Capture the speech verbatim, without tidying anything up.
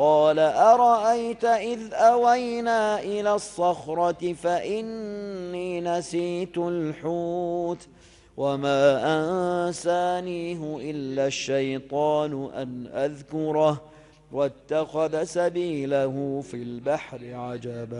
قال أرأيت إذ أوينا إلى الصخرة فإني نسيت الحوت وما أنسانيه إلا الشيطان أن أذكره واتخذ سبيله في البحر عجبا